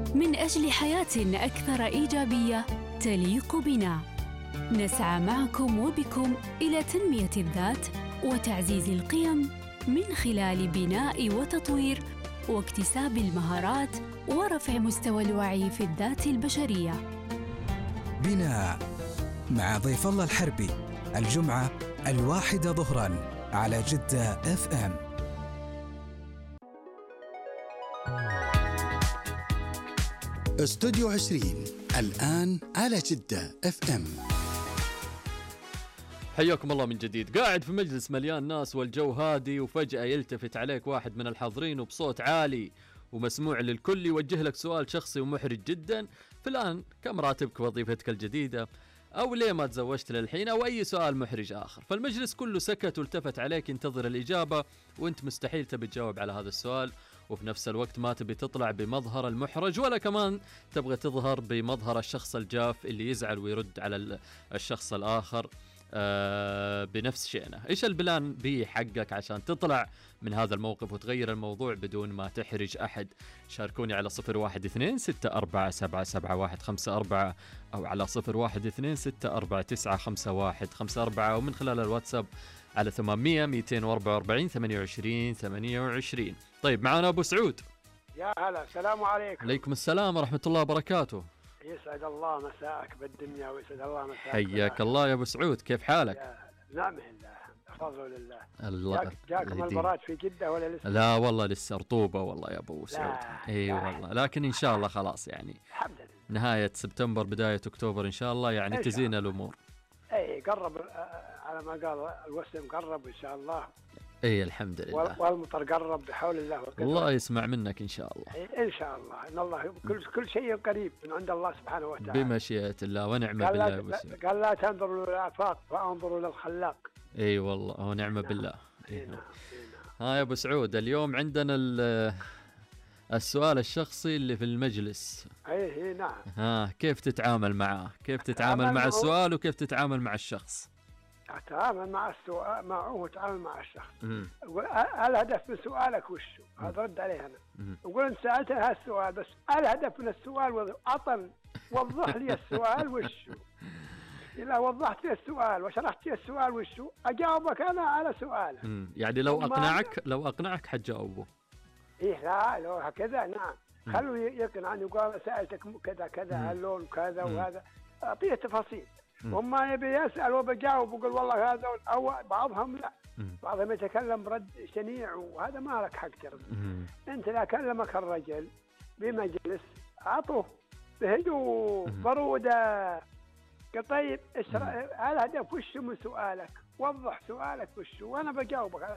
من أجل حياة أكثر إيجابية تليق بنا. نسعى معكم وبكم إلى تنمية الذات وتعزيز القيم من خلال بناء وتطوير واكتساب المهارات ورفع مستوى الوعي في الذات البشرية. بناء مع ضيف الله الحربي الجمعة 1 ظهراً على جدة FM. استوديو 20 الآن على جدة FM. حياكم الله من جديد. قاعد في مجلس مليان ناس والجو هادي، وفجأة يلتفت عليك واحد من الحاضرين وبصوت عالي ومسموع للكل يوجه لك سؤال شخصي ومحرج جدا. فالآن كم راتبك وظيفتك الجديدة؟ أو ليه ما تزوجت للحين؟ أو أي سؤال محرج آخر. فالمجلس كله سكت والتفت عليك ينتظر الإجابة، وانت مستحيل تبي تجاوب على هذا السؤال، وفي نفس الوقت ما تبي تطلع بمظهر المحرج، ولا كمان تبغى تظهر بمظهر الشخص الجاف اللي يزعل ويرد على الشخص الآخر بنفس شيءنا. إيش البلان بي حقك عشان تطلع من هذا الموقف وتغير الموضوع بدون ما تحرج أحد؟ شاركوني على 0126477154 أو على 0126495154 ومن خلال الواتساب على 800 244 28 28. طيب معنا أبو سعود. يا هلا، السلام عليكم. عليكم السلام ورحمة الله وبركاته. يسعد الله مساءك بالدنيا ويسعد الله مساءك. حياك الله يا أبو سعود، كيف حالك؟ نعم الله، فضل الله. الله جاكم البراد في جدة ولا لسه؟ لا والله لسه رطوبة والله يا أبو سعود. اي والله، لكن إن شاء الله خلاص يعني الحمد لله نهاية سبتمبر بداية أكتوبر إن شاء الله يعني تزين الأمور. اي قرب على ما قال الوسم، قرب إن شاء الله. اي الحمد لله. والمطر قرب بحول الله وقدره. الله يسمع منك إن شاء الله. إن شاء الله إن الله كل شيء قريب من عند الله سبحانه وتعالى. بمشيئة الله ونعم بالله يا أبو سعود. قال لا تنظروا للآفاق فانظروا للخلاق. اي والله ونعم بالله. نعم. ها يا أبو سعود، اليوم عندنا السؤال الشخصي اللي في المجلس. اي نعم. ها كيف تتعامل معه؟ كيف تتعامل مع السؤال وكيف تتعامل مع الشخص؟ أتعامل مع السؤال معه وتعامل مع الشخص. الهدف من سؤالك وشو؟ هذا رد عليه أنا. أقول أنت سألت هالسؤال، بس الهدف من السؤال عطل، وضح لي السؤال وشو. إذا وضحت لي السؤال وشرحت لي السؤال وشو، أجاوبك أنا على سؤاله. يعني لو أقنعك حتجاوبه. إيه لا لو هكذا نعم. خلوا يقنعني وقال سألتك كذا كذا هاللون وكذا وهذا، أعطيه تفاصيل. وما يبي يسأل وبجاوب ويقول والله هذا، أو بعضهم لا، بعضهم يتكلم برد شنيع، وهذا ما لك حق ترد. أنت لا كلمك الرجل بمجلس أعطوه بهدوء برودة. طيب الهدف وش من سؤالك؟ وضح سؤالك وش، وأنا بجاوبك على